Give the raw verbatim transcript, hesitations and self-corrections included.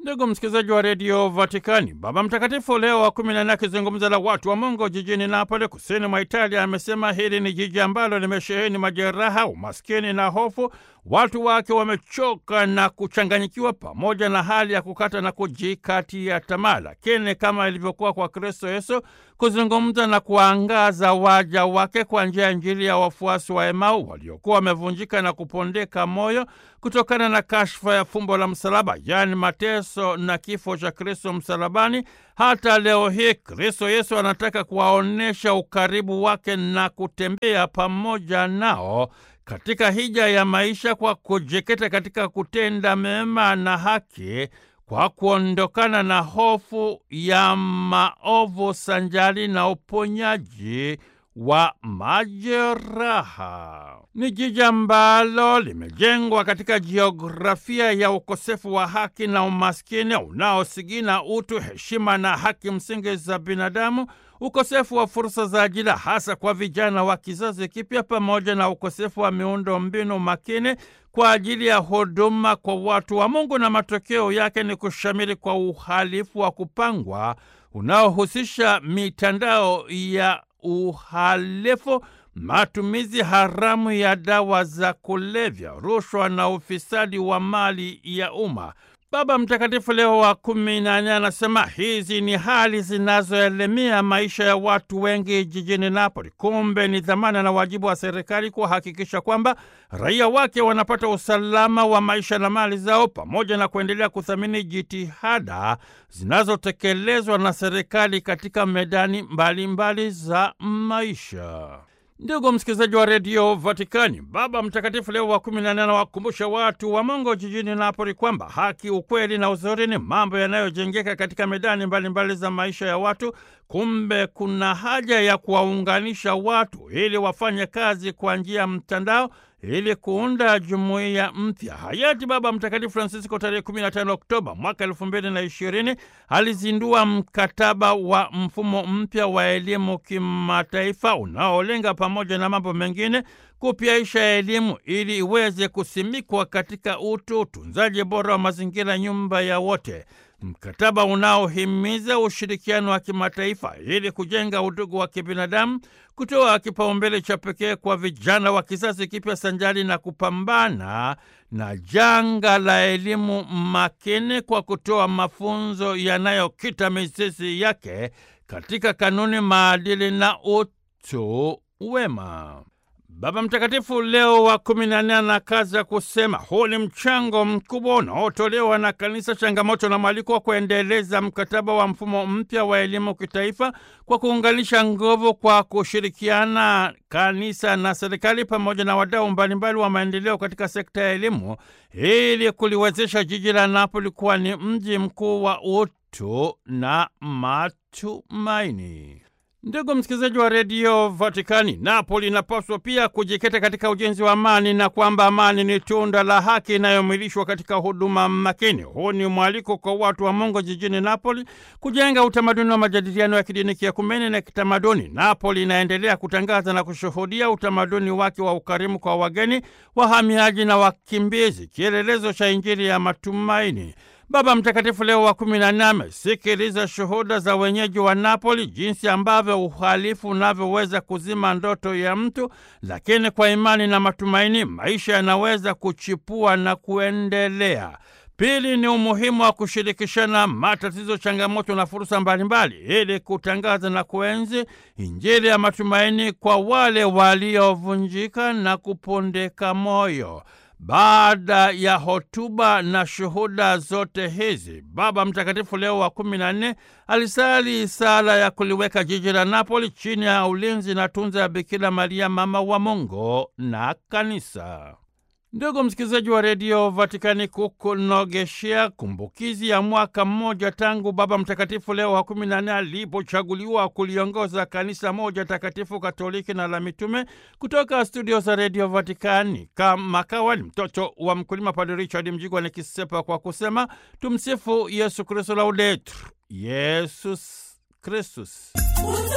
Ndugu msikilizaji wa redio Vatikani, Baba Mtakatifu Leo wa kumi na nne akizungumza na watu wa Mungu jijini Napoli, kusini mwa Italia, amesema hili ni jiji ambalo limesheheni majeraha, umaskini na hofu. Watu wake wamechoka na kuchanganyikiwa pamoja na hali ya kukata na kujikatia tamaa. Lakini kama ilivyokuwa kwa Kristo Yesu, kuzungumza na kuangaza waja wake kwa njia ya Injili ya wafuasi wa Emau waliokuwa wamevunjika na kupondeka moyo kutokana na kashfa ya fumbo la msalaba, yaani mateso na kifo cha Kristo msalabani. Hata leo hii Kristo Yesu anataka kuwaonesha ukaribu wake na kutembea pamoja nao katika hija ya maisha kwa kujikita katika kutenda mema na haki, kwa kuondokana na hofu ya maovu sanjari na uponyaji wa majeraha. Ni jiji ambalo limejengwa katika jiografia ya ukosefu wa haki na umaskini unaosigina utu, heshima na haki msingi za binadamu, ukosefu wa fursa za ajira hasa kwa vijana wa kizazi kipya, pamoja na ukosefu wa miundo mbinu makini kwa ajili ya huduma kwa watu wa Mungu, na matokeo yake ni kushamiri kwa uhalifu wa kupangwa unaohusisha mitandao ya uhalifu, matumizi haramu ya dawa za kulevya, rushwa na ufisadi wa mali ya umma. Baba Mtakatifu Leo wa kumi na nne anasema hizi ni hali zinazoelemea maisha ya watu wengi jijini Napoli. Kumbe ni dhamana na wajibu wa serikali kuhakikisha kwamba raia wake wanapata usalama wa maisha na mali zao, pamoja na kuendelea kuthamini jitihada zinazotekelezwa na serikali katika medani mbalimbali mbali za maisha. Ndugu msikilizaji wa redio Vatikani, Baba Mtakatifu Leo wa kumi na nne anawakumbusha watu wa Mungu jijini Napoli kwamba haki, ukweli na uzuri ni mambo yanayojengeka katika medani mbalimbali mbali za maisha ya watu. Kumbe kuna haja ya kuwaunganisha watu ili wafanye kazi kwa njia ya mtandao ili kuunda jumuiya mpya. Hayati Baba Mtakatifu Francisco tarehe kumi na tano Oktoba mwaka elfu mbili na ishirini alizindua mkataba wa mfumo mpya wa elimu kimataifa unaolenga pamoja na mambo mengine kupyaisha elimu ili iweze kusimikwa katika utu, utunzaji bora wa mazingira, nyumba ya wote. Mkataba unaohimiza ushirikiano wa kimataifa ili kujenga udugu wa kibinadamu, kutoa kipaumbele cha pekee kwa vijana wa kizazi kipya sanjari na kupambana na janga la elimu makini kwa kutoa mafunzo yanayokita mizizi yake katika kanuni, maadili na utu wema. Baba Mtakatifu Leo wa kumi na nne anakaza kusema huu ni mchango mkubwa unaotolewa na Kanisa, changamoto na mwaliko wa kuendeleza mkataba wa mfumo mpya wa elimu kitaifa kwa kuunganisha nguvu kwa kushirikiana Kanisa na serikali pamoja na wadau mbalimbali wa maendeleo katika sekta ya elimu ili kuliwezesha jiji la Napoli kuwa ni mji mkuu wa utu na matumaini. Ndugu msikilizaji wa redio Vatikani, Napoli inapaswa pia kujikita katika ujenzi wa amani, na kwamba amani ni tunda la haki inayomwilishwa katika huduma makini. Huu ni mwaliko kwa watu wa Mungu jijini Napoli kujenga utamaduni wa majadiliano ya kidini, kiakumeni na kitamaduni. Napoli inaendelea kutangaza na kushuhudia utamaduni wake wa ukarimu kwa wageni, wahamiaji na wakimbizi, kielelezo cha Injili ya matumaini. Baba Mtakatifu Leo wa kumi na nne amesikiliza shuhuda za wenyeji wa Napoli, jinsi ambavyo uhalifu unavyoweza kuzima ndoto ya mtu, lakini kwa imani na matumaini maisha yanaweza kuchipua na kuendelea. Pili ni umuhimu wa kushirikishana matatizo, changamoto na fursa mbalimbali ili kutangaza na kuenzi Injili ya matumaini kwa wale waliovunjika na kupondeka moyo. Baada ya hotuba na shuhuda zote hizi, Baba Mtakatifu Leo wa kumi na nne alisali sala ya kuliweka jiji la Napoli chini ya ulinzi na tunza ya Bikira Maria, mama wa Mungu na Kanisa. Ndugu msikilizaji wa redio Vatikani, kukunogeshea kumbukizi ya mwaka mmoja tangu Baba Mtakatifu Leo wa kumi na nne alipochaguliwa kuliongoza kanisa moja takatifu, katoliki na la mitume, kutoka studio za redio Vatikani kama kawa ni mtoto wa mkulima, Padre Richard Mjigwa nikisepa kwa kusema tumsifu Yesu Kristo, laudetur Yesus Kristus.